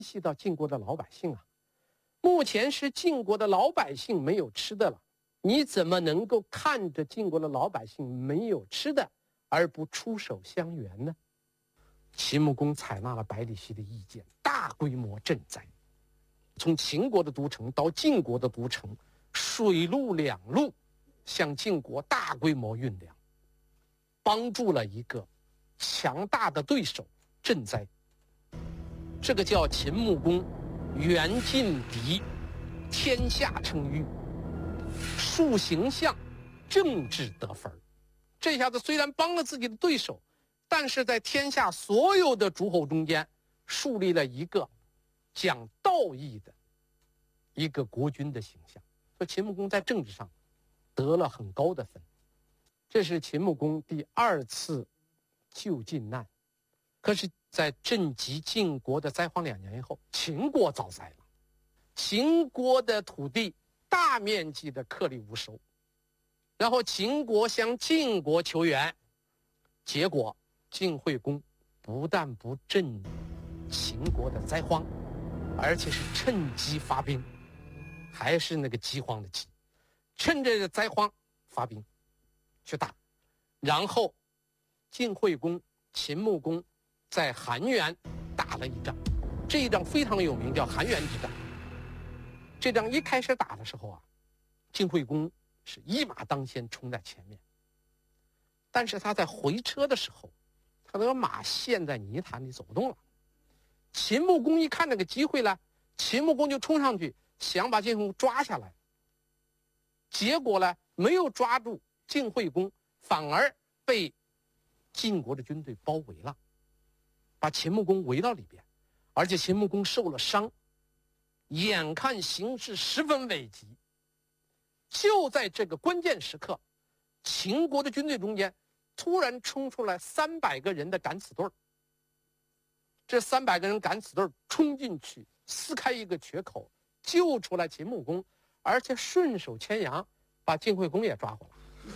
系到晋国的老百姓啊。目前是晋国的老百姓没有吃的了，你怎么能够看着晋国的老百姓没有吃的而不出手相援呢？秦穆公采纳了百里奚的意见，大规模赈灾，从秦国的都城到晋国的都城，水陆两路向晋国大规模运粮，帮助了一个强大的对手赈灾。这个叫秦穆公援晋敌，天下称誉，树形象，政治得分。这下子虽然帮了自己的对手，但是在天下所有的诸侯中间树立了一个讲道义的一个国君的形象，所以秦穆公在政治上得了很高的分。这是秦穆公第2次救晋难。可是在赈济晋国的灾荒2年以后，秦国遭灾了，秦国的土地大面积的颗粒无收，然后秦国向晋国求援，结果晋惠公不但不赈秦国的灾荒，而且是趁机发兵，还是那个饥荒的饥，趁着灾荒发兵去打。然后晋惠公、秦穆公在韩原打了一仗，这一仗非常有名，叫韩原之战。这仗一开始打的时候啊，晋惠公是一马当先冲在前面，但是他在回车的时候，他那个马陷在泥潭里走不动了。秦穆公一看那个机会了，秦穆公就冲上去想把晋惠公抓下来，结果呢没有抓住晋惠公，反而被晋国的军队包围了，把秦穆公围到里边，而且秦穆公受了伤，眼看形势十分危急。就在这个关键时刻，秦国的军队中间突然冲出来300个人的敢死队，这300个人敢死队冲进去，撕开一个缺口，救出来秦穆公，而且顺手牵羊把晋惠公也抓回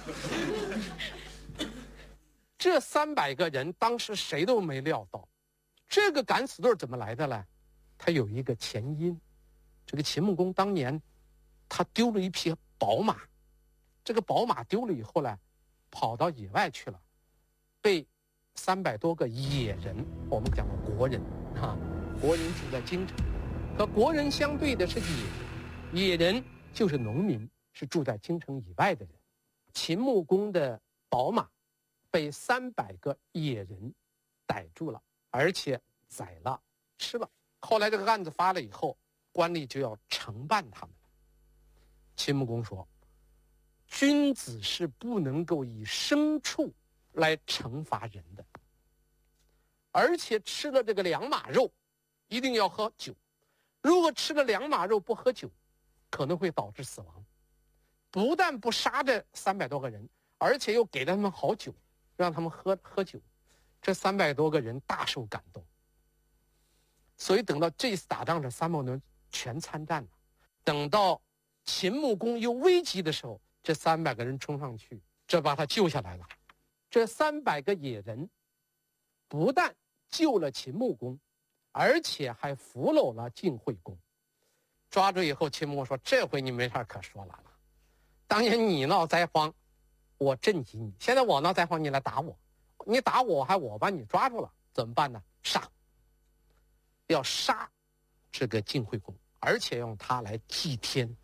来。这300个人当时谁都没料到，这个敢死队怎么来的呢？他有一个前因。这个秦穆公当年他丢了一匹宝马，这个宝马丢了以后呢，跑到野外去了，被300多个野人，我们讲的国人啊，国人住在京城，和国人相对的是野人就是农民，是住在京城以外的人。秦穆公的宝马被300个野人逮住了，而且宰了吃了。后来这个案子发了以后，官吏就要惩办他们。秦穆公说，君子是不能够以牲畜来惩罚人的，而且吃了这个良马肉一定要喝酒，如果吃了良马肉不喝酒，可能会导致死亡。不但不杀这300多个人，而且又给他们好酒，让他们喝酒。这300多个人大受感动，所以等到这次打仗，这300多人全参战了。等到秦穆公有危急的时候，这300个人冲上去，这把他救下来了。这300个野人不但救了秦穆公，而且还俘虏了晋惠公。抓住以后，秦穆公说，这回你没啥可说了。当年你闹灾荒，我赈济你，现在我闹灾荒，你来打我，你打我还我把你抓住了，怎么办呢？杀，要杀这个晋惠公，而且用他来祭天。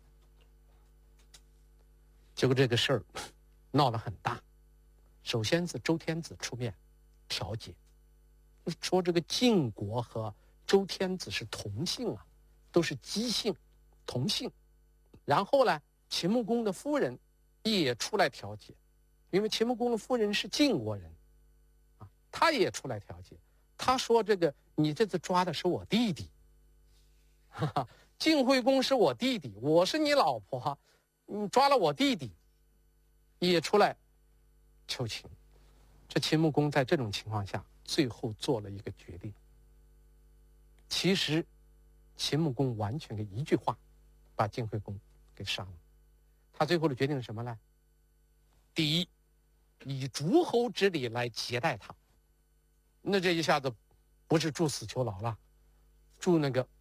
结果这个事儿闹得很大，首先是周天子出面调解，说这个晋国和周天子是同姓啊，都是姬姓，同姓。然后呢，秦穆公的夫人也出来调解，因为秦穆公的夫人是晋国人啊，他也出来调解。他说，这个你这次抓的是我弟弟，哈哈，晋惠公是我弟弟，我是你老婆哈，你抓了我弟弟，也出来求情。这秦穆公在这种情况下，最后做了一个决定。其实秦穆公完全给一句话把晋惠公给杀了。他最后的决定是什么呢？第一，以诸侯之礼来接待他。那这一下子不是处死囚牢了， 住那个